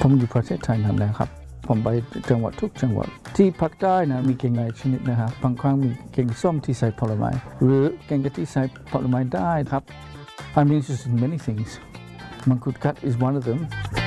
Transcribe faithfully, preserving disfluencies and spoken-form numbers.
ผมอยู่ประเทศไทยนั่นแหละครับผมไปจังหวัดทุกจังหวัดที่ภาคใต้นะมีแกงหลายชนิดนะครับบางครั้งมีแกงส้มที่ใส่ผลไม้หรือแกงกะทิใส่ผลไม้ได้ครับ I'm interested in many things. Mangkut kat is one of them.